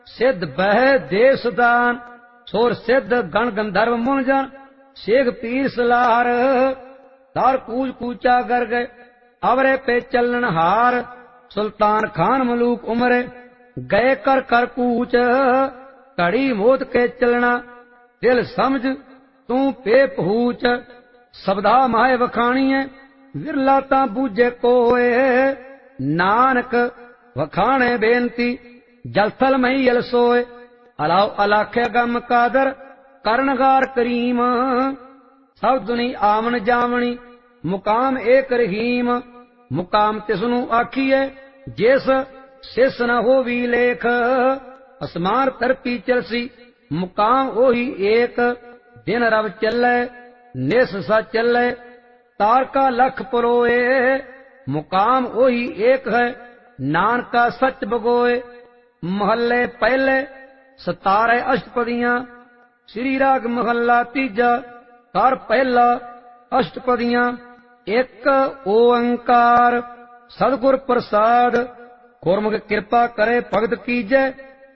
सिद्ध बह देश दान सोर सिद्ध गण गंधर्व मुन जन शेख पीर सलार तार कूच कूचा कर गए अवरे पे चलन हार सुल्तान खान मलूक उमरे गए कर कर कूच घड़ी मोद के चलना दिल समझ तू पे पहूच शब्दा माए वखाणीए विरला ता बूझे कोए नानक वखाणे बेनती जलथल मई यल सोए अलाओ अलाखे गम कादर करनगार करीम सब दुनी आमन जामनी मुकाम एक रहीम मुकाम तिसनु आखिए जिस सिस न होवी लेख असमान तरपी चलसी मुकाम ओही एक दिन रब चले निस सा चले तारका लख परोए मुकाम ओही एक है नानका सच बगोए महल्ले पहले 17 अष्टपदियां श्री राग महल्ला तीजा कर पहला अष्टपदियां एक ओंकार सदगुर प्रसाद गुरमुख कृपा करे भगत कीजै